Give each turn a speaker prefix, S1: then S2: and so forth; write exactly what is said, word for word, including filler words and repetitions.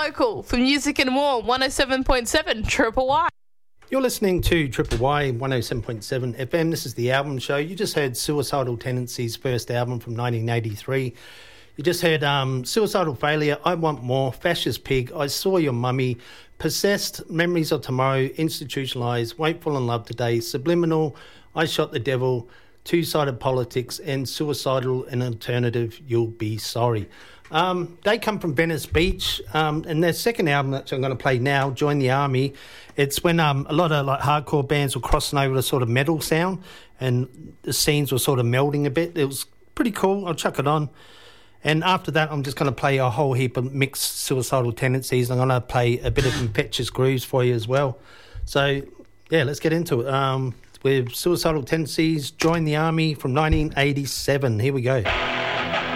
S1: local for music and more. one oh seven point seven Triple Y.
S2: You're listening to Triple Y one oh seven point seven F M. This is the album show. You just heard Suicidal Tendencies' first album from nineteen eighty-three. You just heard um, Suicidal Failure, I Want More, Fascist Pig, I Saw Your Mummy, Possessed, Memories of Tomorrow, Institutionalised, Won't Fall in Love Today, Subliminal, I Shot the Devil, Two-Sided Politics, and Suicidal and Alternative, You'll Be Sorry. Um, they come from Venice Beach, um, and their second album that I'm going to play now, Join the Army, it's when um, a lot of like hardcore bands were crossing over to sort of metal sound, and the scenes were sort of melding a bit. It was pretty cool. I'll chuck it on. And after that, I'm just going to play a whole heap of mixed Suicidal Tendencies. I'm going to play a bit of Impetuous Grooves for you as well. So, yeah, let's get into it. Um, with Suicidal Tendencies, Join the Army from nineteen eighty-seven. Here we go.